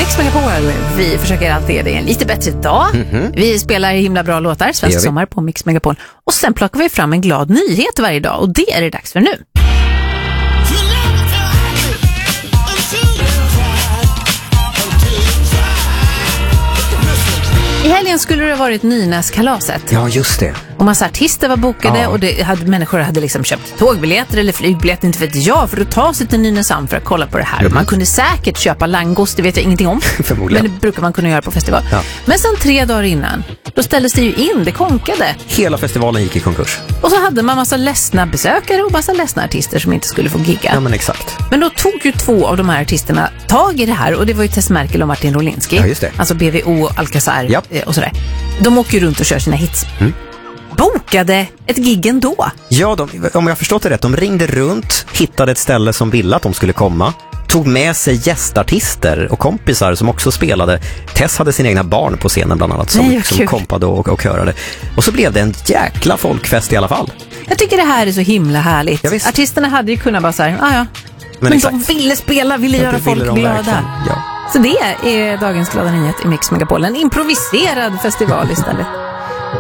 Mix Megapol, vi försöker alltid ge dig en lite bättre dag. Vi spelar himla bra låtar, Svensk sommar på Mix Megapol. Och sen plockar vi fram en glad nyhet varje dag. Och det är det dags för nu. I helgen skulle det ha varit Nynäskalaset. Ja, just det. Och massa artister var bokade och människor hade liksom köpt tågbiljetter eller flygbiljetter, inte vet jag, för att ta sig till Nynäshamn för att kolla på det här. Man kunde säkert köpa langos, det vet jag ingenting om. Förmodligen. Men det brukar man kunna göra på festival. Ja. Men sen 3 dagar innan, då ställdes det ju in, det konkade. Hela festivalen gick i konkurs. Och så hade man massa ledsna besökare och massa ledsna artister som inte skulle få gigga. Ja, men exakt. Men då tog ju 2 av de här artisterna tag i det här, och det var ju Tess Merkel och Martin Rolinski. Ja, just det. Alltså BVO, Alcazar och sådär. De åker ju runt och kör sina hits. Bokade ett gig ändå. Ja, om jag förstått det rätt, de ringde runt, hittade ett ställe som ville att de skulle komma, tog med sig gästartister och kompisar som också spelade. Tess hade sina egna barn på scenen bland annat som kompade och körade. Och så blev det en jäkla folkfest i alla fall. Jag tycker det här är så himla härligt. Ja, visst. Hade ju kunnat bara så här, men de ville spela, ville göra folk glada. Ja. Så det är dagens glada nyhet i Mix Megapol. En improviserad festival istället.